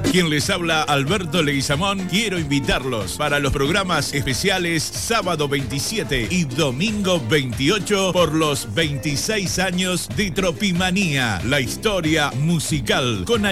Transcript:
Quien les habla, Alberto Leguizamón, quiero invitarlos para los programas especiales sábado 27 y domingo 28 por los 26 años de Tropimanía, la historia musical con